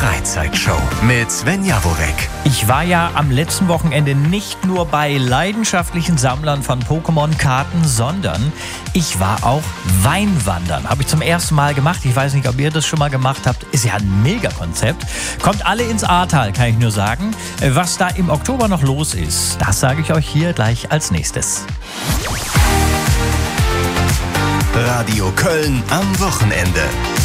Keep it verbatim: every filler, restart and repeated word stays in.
Freizeitshow mit Sven Jaworek. Ich war ja am letzten Wochenende nicht nur bei leidenschaftlichen Sammlern von Pokémon-Karten, sondern ich war auch Weinwandern. Habe ich zum ersten Mal gemacht. Ich weiß nicht, ob ihr das schon mal gemacht habt. Ist ja ein Mega-Konzept. Kommt alle ins Ahrtal, kann ich nur sagen. Was da im Oktober noch los ist, das sage ich euch hier gleich als nächstes. Radio Köln am Wochenende.